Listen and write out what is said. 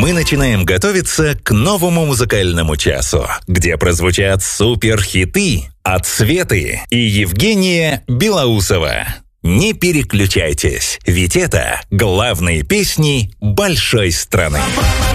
Мы начинаем готовиться к новому музыкальному часу, где прозвучат суперхиты от Светы и Евгения Белоусова. Не переключайтесь, ведь это главные песни большой страны.